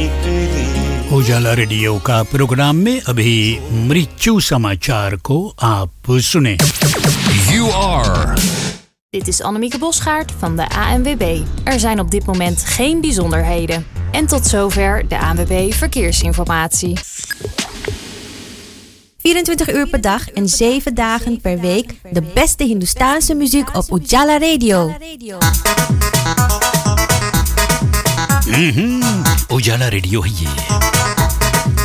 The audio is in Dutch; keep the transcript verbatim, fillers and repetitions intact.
उजाला रेडियो का प्रोग्राम में अभी मृत्यु समाचार को आप सुने. You are. Dit is Annemieke Bosgaard van de A N W B. Er zijn op dit moment geen bijzonderheden. En tot zover de A N W B Verkeersinformatie. vierentwintig uur per dag en zeven dagen per week de beste Hindoestaanse muziek op Ujala Radio. Mm-hmm. Ujala Radio है ये.